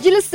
ya las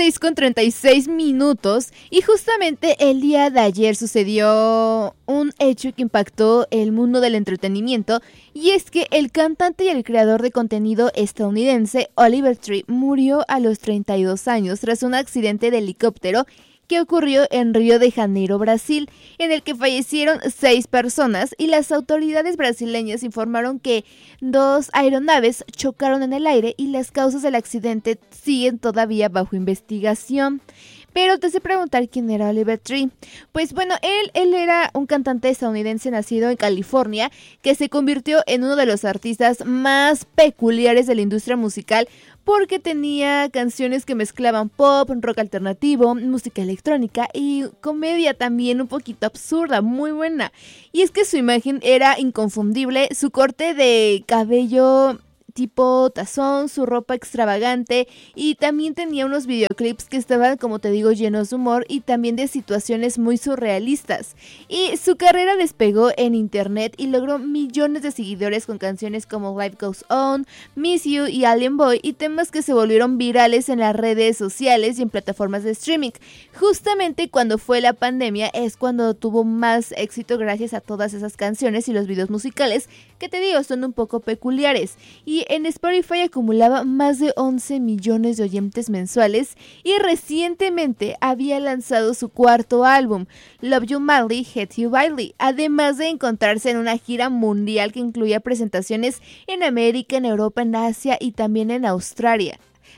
6:36 y justamente el día de ayer sucedió un hecho que impactó el mundo del entretenimiento, y es que el cantante y el creador de contenido estadounidense Oliver Tree murió a los 32 años tras un accidente de helicóptero que ocurrió en Río de Janeiro, Brasil, en el que fallecieron 6 personas, y las autoridades brasileñas informaron que 2 aeronaves chocaron en el aire y las causas del accidente siguen todavía bajo investigación. Pero te sé preguntar quién era Oliver Tree. Pues bueno, él era un cantante estadounidense nacido en California que se convirtió en uno de los artistas más peculiares de la industria musical, porque tenía canciones que mezclaban pop, rock alternativo, música electrónica y comedia también un poquito absurda, muy buena. Y es que su imagen era inconfundible, su corte de cabello tipo tazón, su ropa extravagante, y también tenía unos videoclips que estaban, como te digo, llenos de humor y también de situaciones muy surrealistas. Y su carrera despegó en internet y logró millones de seguidores con canciones como Life Goes On, Miss You y Alien Boy, y temas que se volvieron virales en las redes sociales y en plataformas de streaming. Justamente cuando fue la pandemia es cuando tuvo más éxito gracias a todas esas canciones y los videos musicales que, te digo, son un poco peculiares. Y en Spotify acumulaba más de 11 millones de oyentes mensuales, y recientemente había lanzado su cuarto álbum, Love You Madly, Hate You Badly, además de encontrarse en una gira mundial que incluía presentaciones en América, en Europa, en Asia y también en Australia,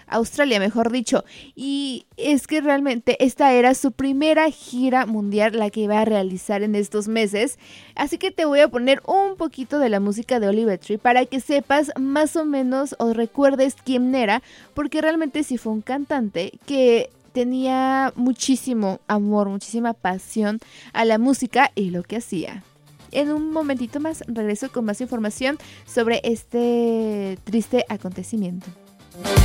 mejor dicho. Y es que realmente esta era su primera gira mundial, la que iba a realizar en estos meses. Así que te voy a poner un poquito de la música de Oliver Tree para que sepas más o menos o recuerdes quién era, porque realmente sí fue un cantante que tenía muchísimo amor, muchísima pasión a la música y lo que hacía. En un momentito más regreso con más información sobre este triste acontecimiento.